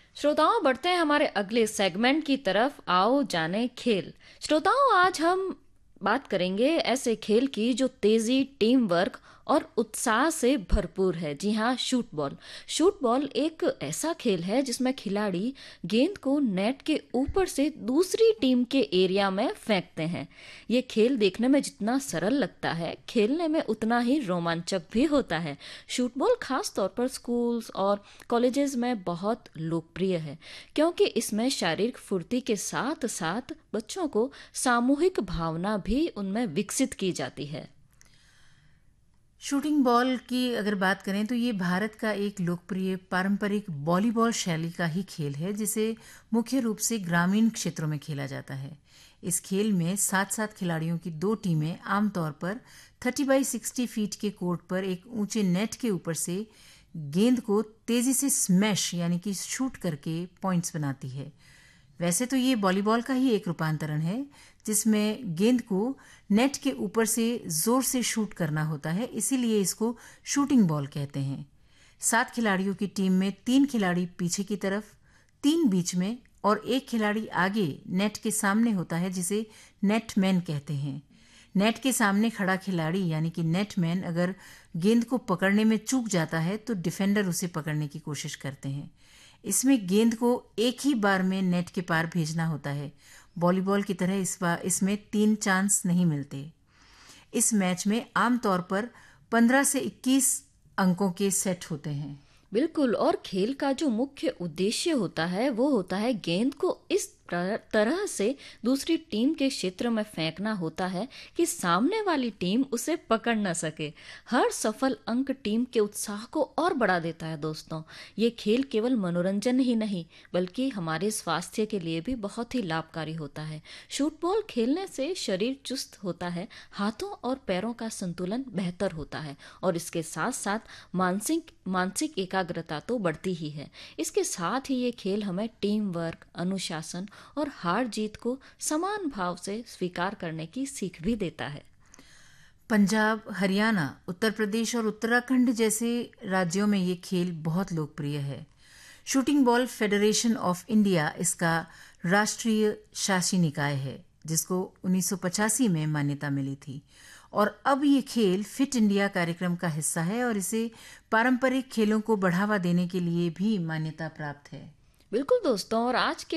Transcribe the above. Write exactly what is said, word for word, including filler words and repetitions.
श्रोताओं, बढ़ते हैं हमारे अगले सेगमेंट की तरफ। आओ जाने खेल। श्रोताओं, आज हम बात करेंगे ऐसे खेल की जो तेजी, टीम वर्क और उत्साह से भरपूर है। जी हाँ, शूट बॉल। शूट बॉल एक ऐसा खेल है जिसमें खिलाड़ी गेंद को नेट के ऊपर से दूसरी टीम के एरिया में फेंकते हैं। ये खेल देखने में जितना सरल लगता है, खेलने में उतना ही रोमांचक भी होता है। शूट बॉल खास तौर पर स्कूल्स और कॉलेजेस में बहुत लोकप्रिय है, क्योंकि इसमें शारीरिक फुर्ती के साथ साथ बच्चों को सामूहिक भावना भी उनमें विकसित की जाती है। शूटिंग बॉल की अगर बात करें तो ये भारत का एक लोकप्रिय पारंपरिक वॉलीबॉल शैली का ही खेल है, जिसे मुख्य रूप से ग्रामीण क्षेत्रों में खेला जाता है। इस खेल में सात सात खिलाड़ियों की दो टीमें आमतौर पर तीस बाई साठ फीट के कोर्ट पर एक ऊंचे नेट के ऊपर से गेंद को तेजी से स्मैश यानी कि शूट करके पॉइंट्स बनाती है। वैसे तो ये वॉलीबॉल का ही एक रूपांतरण है, जिसमें गेंद को नेट के ऊपर से जोर से शूट करना होता है, इसीलिए इसको शूटिंग बॉल कहते हैं। सात खिलाड़ियों की टीम में तीन खिलाड़ी पीछे की तरफ, तीन बीच में और एक खिलाड़ी आगे नेट के सामने होता है, जिसे नेटमैन कहते हैं। नेट के सामने खड़ा खिलाड़ी यानी कि नेटमैन अगर गेंद को पकड़ने में चूक जाता है तो डिफेंडर उसे पकड़ने की कोशिश करते हैं। इसमें गेंद को एक ही बार में नेट के पार भेजना होता है। वॉलीबॉल की तरह इस बार इसमें तीन चांस नहीं मिलते। इस मैच में आमतौर पर पंद्रह से इक्कीस अंकों के सेट होते हैं। बिल्कुल, और खेल का जो मुख्य उद्देश्य होता है वो होता है गेंद को इस तर- तरह से दूसरी टीम के क्षेत्र में फेंकना होता है कि सामने वाली टीम उसे पकड़ न सके। हर सफल अंक टीम के उत्साह को और बढ़ा देता है। दोस्तों, ये खेल केवल मनोरंजन ही नहीं बल्कि हमारे स्वास्थ्य के लिए भी बहुत ही लाभकारी होता है। शूट बॉल खेलने से शरीर चुस्त होता है, हाथों और पैरों का संतुलन बेहतर होता है और इसके साथ साथ मानसिक मानसिक एकाग्रता तो बढ़ती ही है। इसके साथ ही ये खेल हमें टीम वर्क, अनुशासन और हार जीत को समान भाव से स्वीकार करने की सीख भी देता है। पंजाब, हरियाणा, उत्तर प्रदेश और उत्तराखंड जैसे राज्यों में ये खेल बहुत लोकप्रिय है। Shooting ball federation of India इसका राष्ट्रीय शासी निकाय है, जिसको उन्नीस सौ पचासी में मान्यता मिली थी और अब ये खेल फिट इंडिया कार्यक्रम का हिस्सा है और इसे पारंपरिक खेलों को बढ़ावा देने के लिए भी मान्यता प्राप्त है। बिल्कुल दोस्तों, और आज के